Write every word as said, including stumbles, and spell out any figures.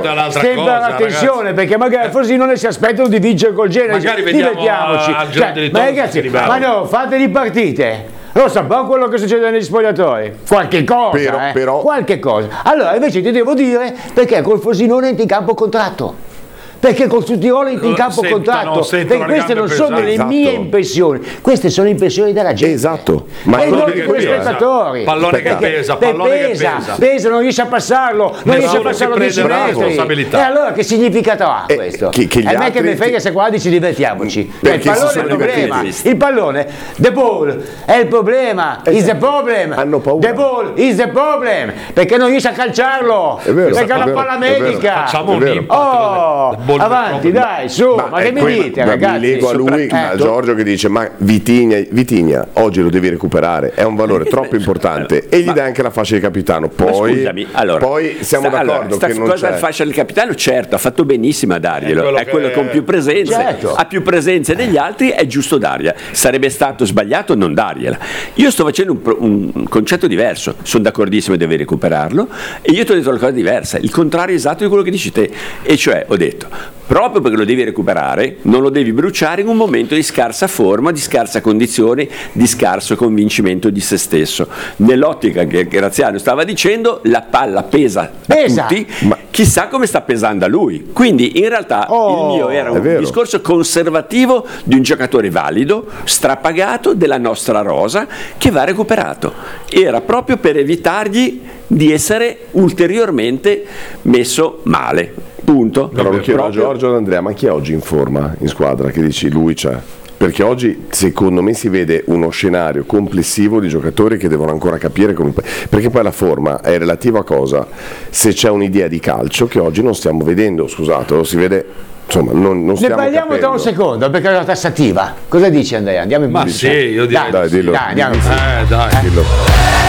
stempera la tensione, perché magari forse non si aspettano di vincere col Genoa. Magari vediamo al cioè, di ma ragazzi, ma no, fate di partite. Lo sappiamo quello che succede negli spogliatoi, qualche cosa, però, eh? però... qualche cosa. Allora invece ti devo dire perché col Frosinone entri in campo contratto. Perché col Sudtirolo entri in campo sentono, contratto, sentono perché queste non pesanti. sono le Esatto. mie impressioni, queste sono impressioni della gente. Esatto, ma e non non di quei spettatori. Pallone che pesa, pallone che pesa, pesa. pesa, non riesce a passarlo, non riesce a passarlo dieci metri. E allora che significato ha Eh, questo? che- che gli E a me che altri mi frega ti- se qua dici divertiamoci. Cioè, il Perché si pallone è sono il problema. divertiti. Il pallone, the ball è il problema, is the problem. Hanno paura. The ball is the problem, perché non riesce a calciarlo. È vero, perché è è una vero, palla è vero. medica. Facciamo È un vero. impact. Oh, del ball avanti, del dai, su, ma, che è mi quello- dite, ma ragazzi? mi lego a lui, a Eh, Giorgio, che dice ma Vitigna, Vitigna oggi lo devi recuperare, è un valore troppo importante e gli Ma- dai anche la fascia di capitano, Ma poi, scusami, allora, poi siamo sta, d'accordo allora, sta che non cosa c'è del fascia del capitano, certo, ha fatto benissimo a darglielo, È quello è quello che- con più presenze, Certo. ha più presenze degli altri, è giusto dargliela, sarebbe stato sbagliato non dargliela. Io sto facendo un, pro- un concetto diverso, sono d'accordissimo, devi recuperarlo, e io ti ho detto una cosa diversa, il contrario esatto di quello che dici te, e cioè ho detto, proprio perché lo devi recuperare, non lo devi bruciare in un momento di scarsa forma, di scarsa condizione, di scarso convincimento di se stesso. Nell'ottica che Graziano stava dicendo, la palla pesa, Pesa. a tutti, Ma- chissà come sta pesando a lui. Quindi in realtà Oh, il mio era è un vero. discorso conservativo di un giocatore valido, strapagato della nostra rosa, che va recuperato. Era proprio per evitargli di essere ulteriormente messo male. Punto. Però lo chiedo a Proprio- Giorgio e ad Andrea, ma chi è oggi in forma in squadra? Che dici lui c'è? Perché oggi secondo me si vede uno scenario complessivo di giocatori che devono ancora capire come... Perché poi la forma è relativa a cosa? Se c'è un'idea di calcio che oggi non stiamo vedendo, scusate, lo si vede, insomma, non, non Ne stiamo parliamo capendo. tra un secondo perché è una tassativa. Cosa dici Andrea? Andiamo in Ma pubblicità. sì, io direi Dai, Dai, dillo. dai, andiamo. Eh, dai. Dillo.